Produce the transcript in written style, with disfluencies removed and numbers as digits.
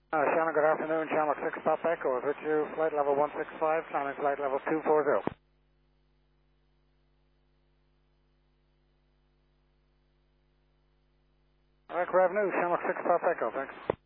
Shannon, good afternoon. Channel 6 Pop Echo. Is it you? Flight level 165, climbing flight level 240. All right, Revenue, Channel 6 Pop Echo, thanks.